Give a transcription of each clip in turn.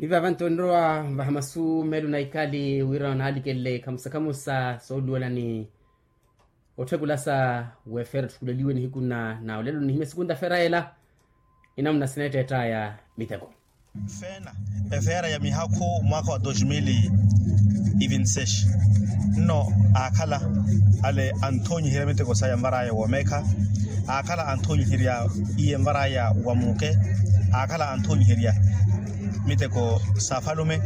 Iva vantonroa vahamasu melu na ikali wira na hadi kele kamusa sodu wala ni otekulasa wefera tukuleliwe ni hikuna na olelo ni hime sekunda feraela inamna seneta etaya miteko. Fera ya mihako mwaka wa 2026 no akala ale Antonio Hiria miteko saya mbaraya wameka akala Antonio Hiria iye mbaraya wamuke akala Antonio Hiria miteko safalume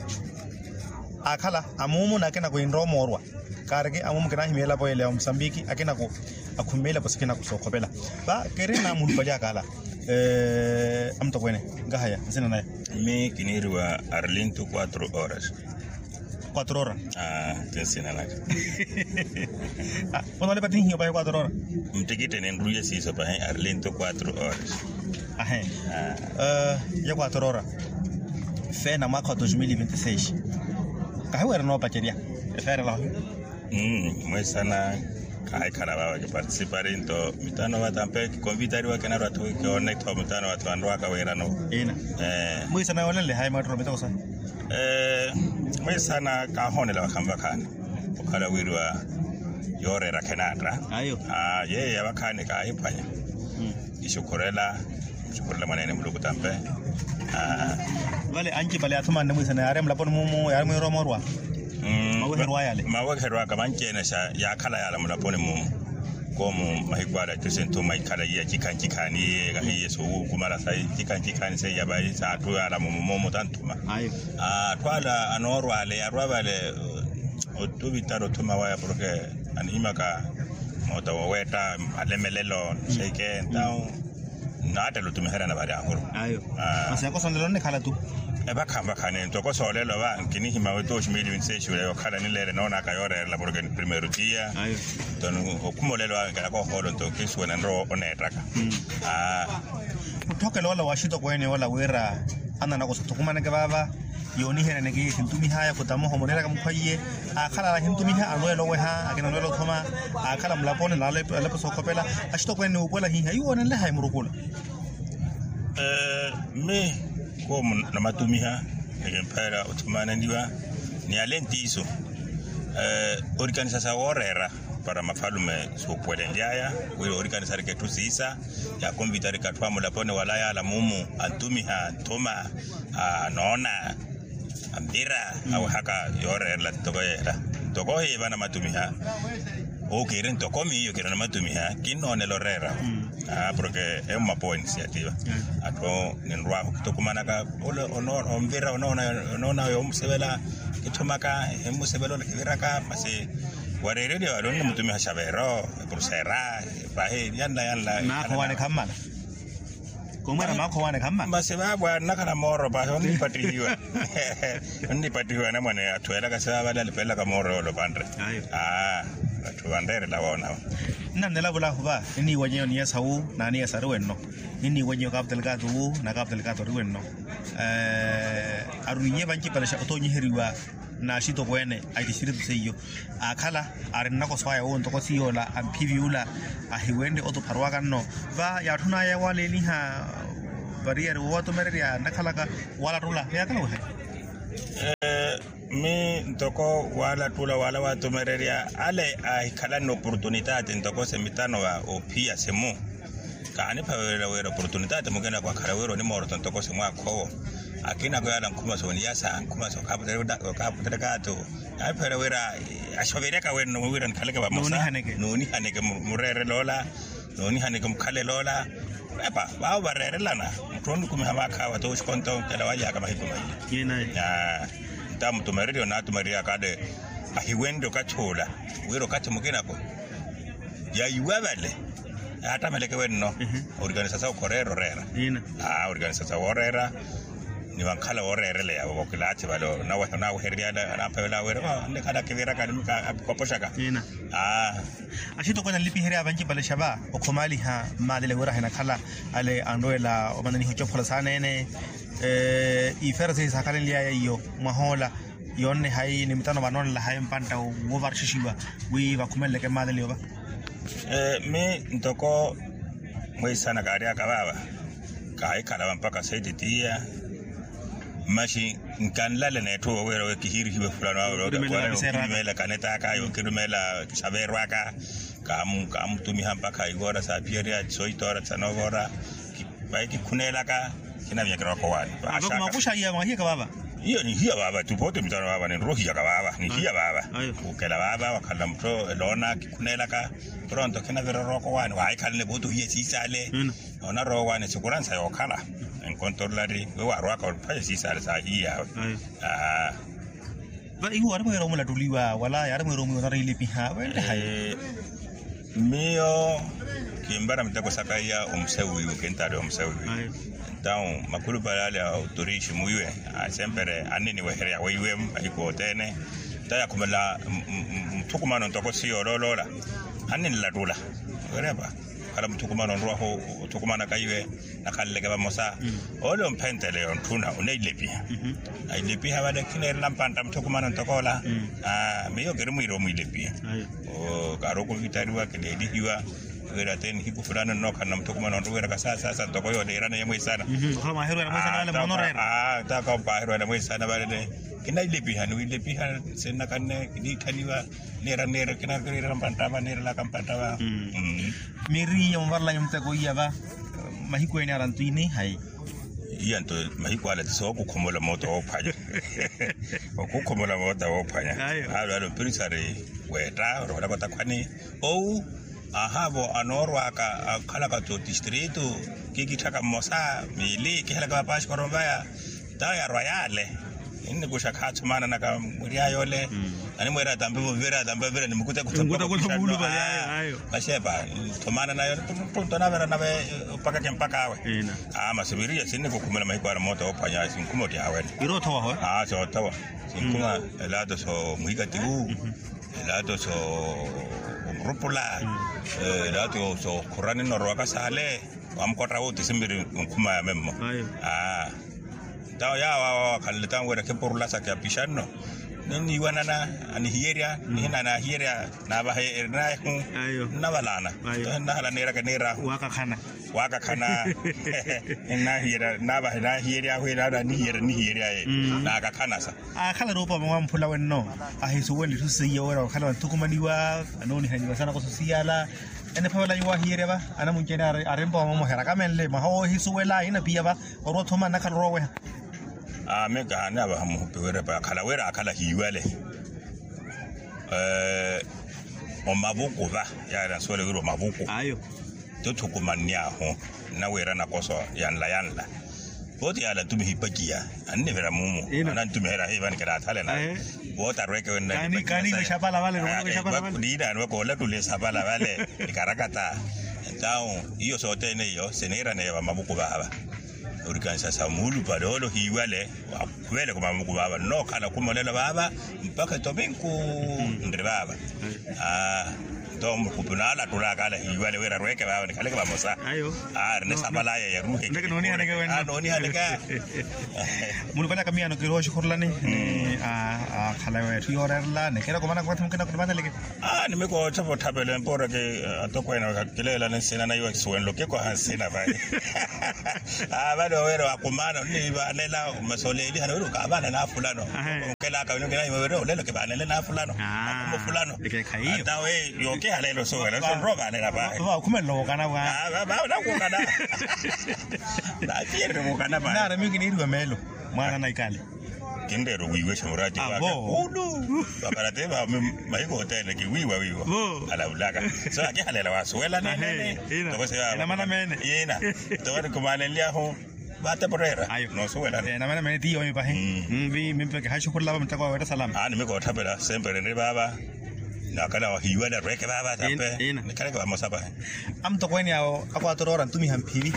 akala amumu na kena ko indro morwa karge amumu kena himela boyle ya Msambiki akena ko akumela pasikena ko sokopela ba kerena mun baja kala amto kwene ngahaya sina naye mi kinirwa Arlinto 4 horas 4 horas tensina naka ono le patin hiyo ba 4 horas mtikite nenruye siso pa Arlinto 4 horas ya 4 horas fena mwaka 2026 kahwera no pacheria fera la mwesana kai karaba ke participar into mitano watampe convitari wa kenaro atu connect ho mitano watu andwa ka wera no ina mwesana wala le hai matro mito sa mwesana ka honela wakamba kana okala wirwa yorera kenatra ayo ye yabakane ka ipanya ishukurela manene muluku tampe vale anki bale atuma ne mwesana yare mlapon mumu yare mwero morwa mawaherwa kamanchene sha ya kala ya lamula pone mu komu mahikwala tusento maikala ya kikani ga yeso kumara sai kikani sai ya bai sa to ya lamu tantuma ayo twala anorwa le arwabale otubitaro tuma waya porque animaka mota weta alemelelo sheke ndao nata lutumehera na bari akoro ayo asako sondelo ne kala tu eba kamba kane toko solelo ba kini hima weto 2026 yo kala ni lele nona ka yore la porque primero dia ayo ton okumolelo ka ko holo to kisu na ro onetraka toke lola washito kwene wala wera ana na ko sotokumana ke baba yoni hera ne ke hintumi haya ko tamo homonera kam khoye akala la hintumi ha anwelo we ha akina nwelo thoma akala mlapone la le sokopela ashito kwene ubola hiha yuona le hay murukula me ko na matumiha empera otumana ndiwa ni alentiso organização orera para mafalume so puelendiaya we organizar que tusisa ya convitar que twamo la pone walaya la mumu antumiha toma nona ambira au haka yorera la togo ye bana matumiha o quieren tocomi yo quieren matumiha kinone lorera porque es una buena iniciativa ato nenrwa tokumana ka honor omvira ona yo msebela kitomaka emusebelo kiraka mase warere dio alon mutumiha shabero brusera bahe yanda na ko wane kamana komara mako wane kamana mase babwa nakana moro ba oni patiwa na mwana atwela ka sababu dalipela ka moro lo pandre tuandere la wona nanela bula huba ni wanyo ni yasau na ni yasaruenno ni wanyo kaptel gatu na kaptel gatu ruenno arunye banki pala shato nyi heriwa na shito kwene ajishiritu seyo akala arenna ko swaya won to ko siyola ampiviula ahiwende oto parwa kanno ba ya thuna ya wale ni ha barrier woto meria nakala wala rula ya kala we mi toko wala tula wala watu mereria ale kala no opportunidade ntoko semitano wa opia semu kani pa wera opportunidade mugena kwa kala wero ni moro ntoko semu akho akina ko yala nkuma so ni yasa nkuma so kaputera gato ai pera wera ashovereka wenno wera nkaleka ba musa noni haneke murere lola noni haneke mkhale lola epa ba barere lana mtondo kumihama ka wato shkonto kala waja kama hivyo yena ya tamu tumeredio na tumeria kade ahiwendo kachola wero kati mugena ko ya yuwabale hata meleke wenno organização correro rera ina organização orera ni wankala orere le yabo kilati balo na heria na pela wero ne kada kivera kadimika koposhaka ina ashito kona lipi heria banki bale shaba okomali ha madele wera hina kala ale andoela omandani hocho phola sanene ifera se sakalen liya yo mahola yonne hay ni mitano banon la hay panta wo varshishiwa wi vakumele ke madele yoba me ntoko mwesana kari akababa kai kala mpaka saidi tia mashi kan lale ne to wero ki hiri hibe fulano ro ko mela kaneta ka yo kirumela saberwa ka kam tumi hampa ka igora sa pieria soitora sanogora bai ki kunela ka kina vya kero kwa aba makusha ya mahia ka baba hiyo ni hiya baba tupote mtano baba ni rohi ya baba ni hiya baba ukela baba wakala mto lona kikunela ka pronto kina vero roko wani wa ikale boto hiye sisale ona ro wani sikuransa yo kala en controllari we wa ro ka pa sisale sa hiya ba ihu ara mo ro mo la tuliwa wala ya mo ro mo ra ile piha wele hay mio kimbara mtako sakaya umsewi ukentare umsewi então makulu balale autorishi muiwe sempre anini weheria weiwe aliko tene taya kumela mtukumano ntoko sio lolola anini la dula wereba kala mtukumano roho tukumana kaiwe nakalle gaba mosa ole mpentele ontuna unailepi ailepi habade kiner lampanta mtukumano ntokola meyo gerumiro muilepi o karoko vitariwa kidedi hiwa wera ten hiku fulana no kana mtukumano ndo wera kasasa toko yo de rana yemwe sana kama hero na mwesa wale monorera ta ka pa hero na mwesa sana bale kina ilepi hanu ilepi han senna kanne kidi taliwa nera kina kiri rampanta ba nera la kampanta ba miri yom warla yom tako yaba mahiku ene arantuini hai yanto mahiku ala tso ko komola moto opanya ko komola moto opanya alo pirisare weta ro kota kwani ahabo anorwa ka kala ka to distrito kikitaka mosa mili kihela ka pash korombaya taya royale inni kushaka tsumana na ka muriya yole ani mwera dambe vera ni mukute kutoka bulu ba ayo asheba tomana na yole to na vera na be paka kempaka we masibiria sinne kukumela maiko ala moto opanya sinkumo dia we iroto wa ho so tawa sinkuma elado so muiga tigu elado so rupula elado so kurani no roka sale amkota wote simbiri nkuma ya memmo tawa ya wa kalita wera ke porula sa ke pishano nini wanana ani hieria ni na hieria na ba na na balana na hala nera ka nera waka khana na hieria na ba na hieria we na ni hieria na ka khana sa khala ropa mo mphula wenno hiso weli thusiya wera khala tukumaniwa anoni hanywa sana ko sosiala ene phawala yiwa hieria ba ana munchena aremba mo hera ka menle ma ho hiso wela ina pia ba oro thoma na khala rowe mega na ba hamu pewere ba kala wera akala hiwele o mabuku ba ya na sole wiro mabuku ayo to tukumania ho na wera na koso yanla boti ala tumi hipakia anne vera mumu ana tumi hera heban kara thale na bota reke wenna kani be shabala wale ni da no ko la tule sabala wale ikarakata então iyo sote ne yo senera ne ba mabuku ba Urganisa samulu padolo hiwale wakwele kwa mamuku baba no kana kumolela baba mpaka tobinku ndre baba tom kupunala tulakala hiwale wera rweke baba nikaleka bamosa ne sabala ya ruhe noni hanega wenna noni hanega mulu bana kamia no kiro shukurlani khala wa tiorerla ne kera komana kwa tumkena kwa bana leke nimeko chapo tabele mpora ke atokwena kilela ne sina na iwa kiswenlo ke kwa hansina bai bado wero akumana ni balela masoleli hano wero ka bana na fulano kela ka ngena wero lelo ke bana na fulano akumo fulano ata we yoke halelo so wero so roba ne ba kumelo kana ba na ko kana na tiere mo kana ba na remi kini ruwa melo mwana na ikale kindero wiwe shamuraji wake udu bakarate ba maiko hotel ki wiwa ala ulaka so ake halela waswela nene to se ina mana mene ina to wale kumanelia ho bate porera no suela na mana mene tío mi paje mi pe que hasho por la mtaka wa salam nimeko tapela sempre ne baba na kala wa hiwa da reke baba tape ne kale kwa mosaba am to kweni ao akwa torora ntumi hampivi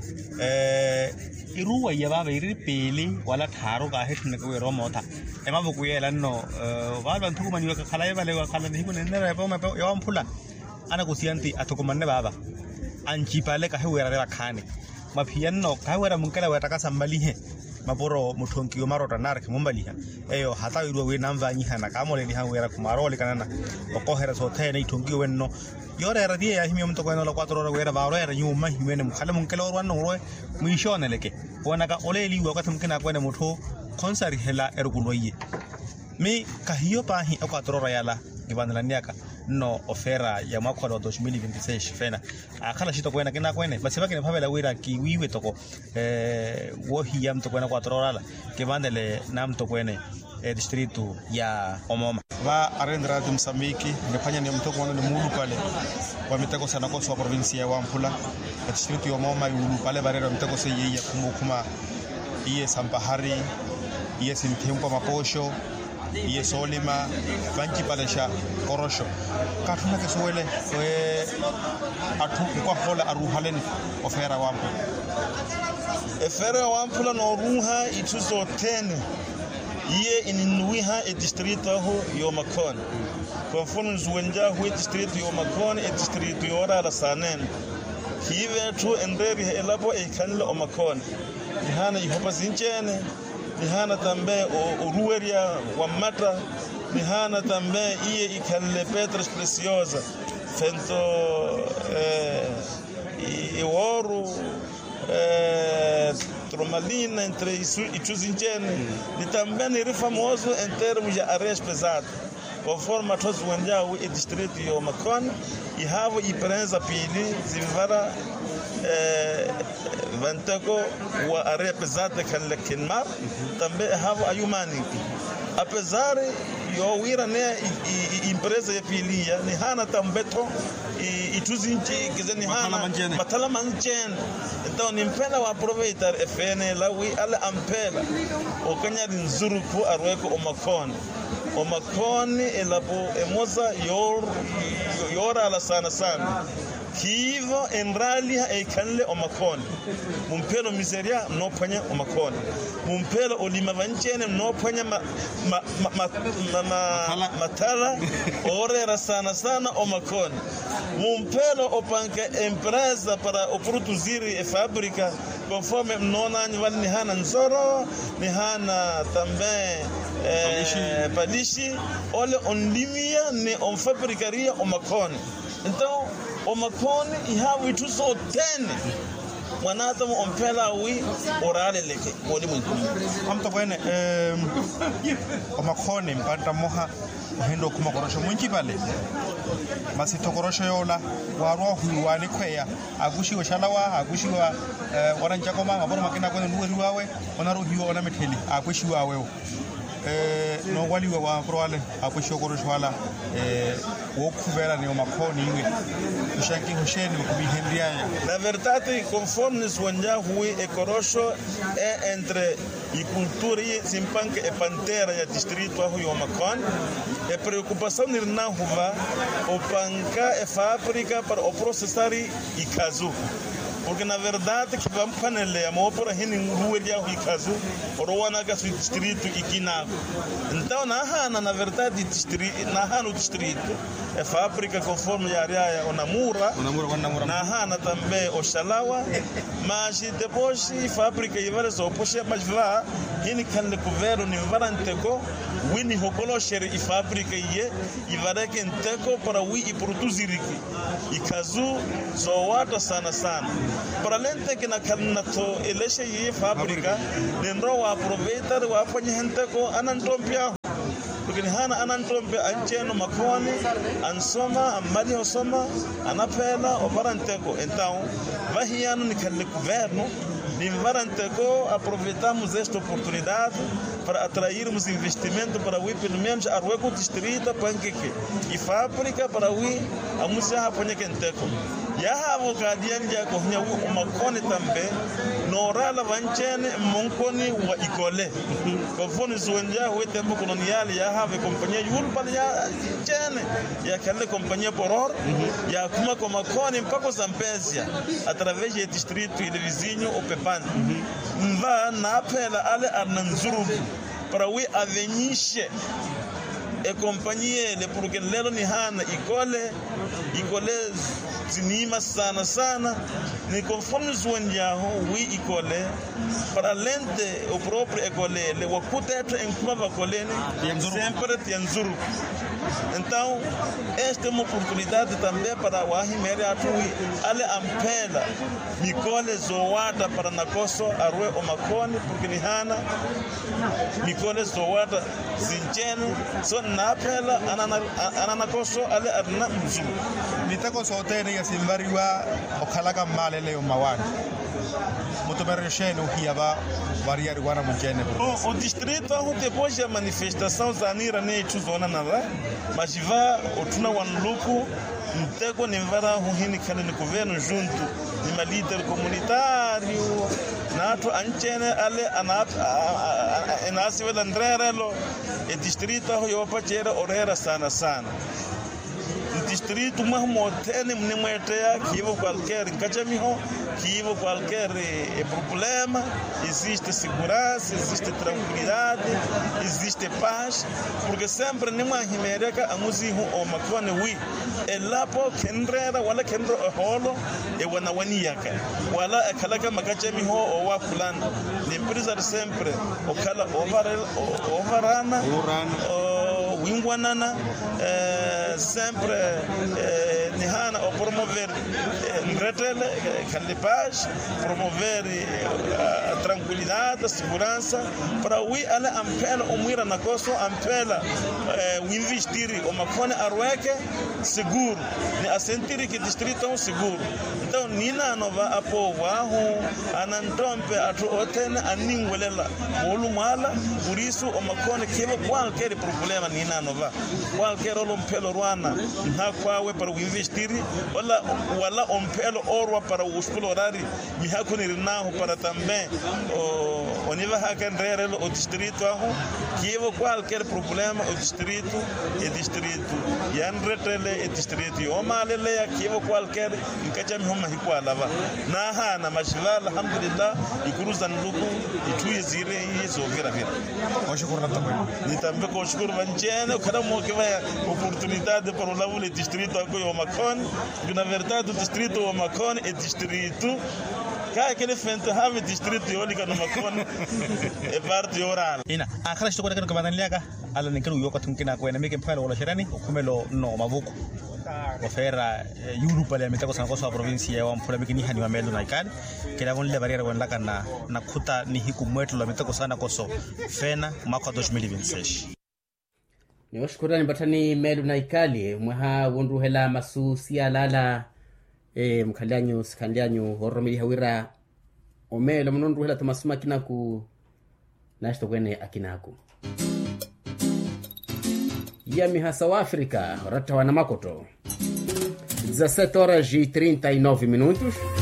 iruwa ya baba iri peli wala tharo ka he thne ko ro motha ema boku yela no ba ba nthuku mani ka khala yeba le ka khala ni ko ne ra pa ma yo amphula ana ko sianti athuku manne baba anchi pale ka he wera ra khane maphian no ka wera munkela weta ka sambali he maporo mutonki yo marota nar ke mumbaliha eyo hata yiro we namva nyi hana kamole ni hangwera kumarole kanana okohera so tene itongi wenno yore radie ya himi mto kweno la 4 horas wera ba ora nyuma himene mukhala munkelo rwanno ngwe muishone leke wana ka oleli wakati mkina kwene muto konsari hela erguloye mi kahiyo pahi 4 horas yala gibandala niaka no ofera ya mwaka wa 2026 fena akala shito kwena kina kwene basi baki ne phabela wira kiwiwe toko wohi ya mto kwena 4 horas gibandele na mto kwene distritu ya Omoma va arendra de Msambiki ngefanya ni mto kwena ni mulu pale wa miteko sana kwa swa provinsi ya Wamphula distritu ya Omoma yulu pale barero miteko se yeye kumukuma iye Sampahari iye Sinthempa Maposho iye Solima banki palesha korosho katuna ke suwele atu kwa hola aruhalen ofera Wamphula efera Wamphula no ruha ituzo 10 iye inuiha distrito ho yomakon konfonu zuwenja ho distrito yomakon distrito yora la sanen hive tu enderi elapo ekanle omakon dihana ihopa zinchene dihana tambe urueria wa mata dihana tambe iye ikalle Petros Preciosa fento iworu Tromalina entre Ituzinchene ni também ni famoso em termos de areias pesadas conforme todos o distrito de Omacon e hava e prensa pili zivara vantego o areia pesada que lequimar também hava ayumani apesar yo wira ne empresa ya pilia ni hana tambeto ituzinchi kizeni hana matala manchen então ni mpela wa aproveitar fn la wi ala ampela o kanya nzuru ku arweko Omacon elabo emoza yora la sana kivo en realia e kanle Omacon mumpelo miseria no panya Omacon mumpelo olima vanchene no panya matala ore sana Omacon mumpelo opanka empresa para produzir e fábrica conforme nona ni hana nzoro ni hana também palishi ole onlimia ne on fabricaria Omacon então Omacon ihawe ituzo 10 mwanata mo ompela wi orale leke moli mwintu amto kwene Omacon mpanta moha hendo kuma korosho mwinki pale basi tokorosho yola warwa huwani kweya agushi oshalawa agushi wa waranja koma maboro makina kwene nuweri wawe onaruhiwa ona metheli agushi wawe no waliwe wa proale akusho koroswala wokuvera ni Omacon iwe ushanki hosheni kubihendria la verdade conforme swanja hui e korosho entre e cultura e simpanque e pantera ya distrito hu Omacon e preocupação nirna huva o panca e fábrica para o processar e caso porque na verdade que vamos panele a mopora hini ruwe dia hikazu orowana ga distrito ikina então na verdade distrito na hanu distrito é fábrica conforme a área onamura na hana também oxalawa mas depois fábrica e várias opoche mas lá hini kanle governo ni varantego wini hokolo shere e fábrica e vareke enteko para wi e produzir ikazu zoata sana para lente que na carnato eleche e fábrica dentro wa aproveitar wa fanya enteko anantompia porque hana anantompe ancheno makoni ansoma amali osoma anapela o varanteko então vahiano ni kanle governo ni varanteko aproveitamos esta oportunidade para atrairmos investimento para o pelo menos a rueco distrito panqueque e fábrica para o a música apanha enteko ya havo kadian ja ko nya Omacon tambe no rala vanchene monkoni wa ikole ko foni zuenja ho tempo koloniali ya have companhia yul pal ya chene ya kale companhia poror ya kuma com Omacon mpako Zambésia através de distrito e vizinho o Pepan mva na pela ale arnanzuru para o aveniche e companhia le porque lelo ni hana ikole zinima sana ni conforme zuenjaho ikole para lente o próprio ekole le wakuteto em kuma vakolene sempre tianzuru. Então esta é uma oportunidade também para o ahimere atui ale ampela mikole zoata para nakoso arwe omakoni porque ni hana mikole zoata zinjene so napela ananakoso ale arna mzu Mitako sotene ya simbariwa okhalaka malele o mawani. Mutomeresheno hiaba variar wana mujene. O distrito aho depois da manifestação zanira ne tuzona nada, mas va otuna wanluku mteko nimvara huhini kana ni governo junto ni ma líder comunitário nato anchene ale anasi vela ndrerelo e distrito aho yopa chera orera sana distrito mahmotene mnemwetea kivo qualquer cachamiho kivo qualquer problema, existe segurança, existe tranquilidade, existe paz, porque sempre nima himereka amuzihu o makwane wi elapo kendrera wala kendro holo e wanawaniaka wala akalaka makachamiho o wa fulani l'impresa sempre o kala overana wingwanana sempre nihana o promover ngretele calipage promover a tranquilidade, a segurança para o ale ampela o mira na costa ampela o investir o macone arweke seguro ne a sentir que distrito é seguro. Então nina nova apovaho anantompe atu otene aningwelela olumala por isso o macone que qualquer problema nina nova qualquer olompelo ruana na kwawe para o investir wala ompelo orwa para o explorari mihako nirinaho para também o nível hakenrere o distrito aho kivo qualquer problema o distrito yanretele e distrito o malele ya kivo qualquer nkachami homa hikwalava na hana mashiva alhamdulillah ikuruza nduku ituye zire hizo vira Oshukuru tamam. nitambe ko shukuru vanjene kada mo que vai oportunidade para o lavule distrito akoyo o Macon que na verdade o distrito o Macon é distrito aquele fente have distrito olika no Macon é parte oral Ina akhara shito kwa kana liaga ala nikelu yoka tunkina kwa nemeke mpalo wala sherani okumelo no mavuku ofera yulu pale mitako sana kwa provincia wa mpula mikini hani wa melo na ikani kila vonle barriera kwa laka na kuta ni hiku mwetu la mitako sana koso fena mwaka 2026 Niwashukurani batani melu na ikali mwaha wondu hela masu siya lala mkalianyu horomili hawira omelo mnondu hela tamasuma kinaku nashto kwene akinaku Yami hasa wa Afrika rata wana makoto 17 horas e 39 minutos